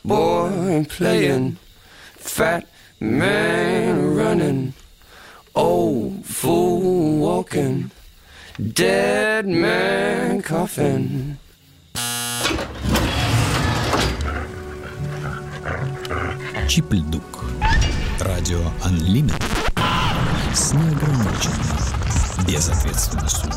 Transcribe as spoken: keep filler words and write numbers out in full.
boy playing, fat man running, old fool walking, dead man coughing. Чип-Ль-Дук. Радио Unlimited. С неограниченной безответственностью.